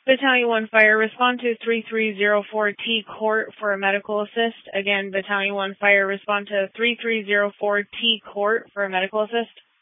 Battalion 1 Fire, respond to 3304T Court for a medical assist. Again, Battalion 1 Fire, respond to 3304T Court for a medical assist.